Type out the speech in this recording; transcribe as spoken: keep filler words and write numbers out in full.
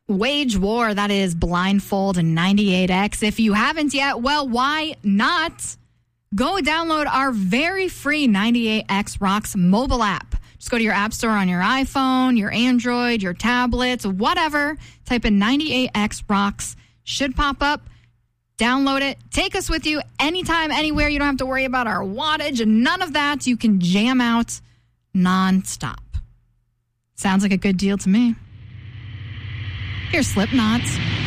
Wage war, that is Blindfold ninety-eight X. If you haven't yet, well, why not? Go download our very free ninety-eight X Rocks mobile app. Just go to your app store on your iPhone, your Android, your tablets, whatever. Type in ninety-eight X Rocks. Should pop up. Download it. Take us with you anytime, anywhere. You don't have to worry about our wattage and none of that. You can jam out nonstop. Sounds like a good deal to me. Here's Slipknot.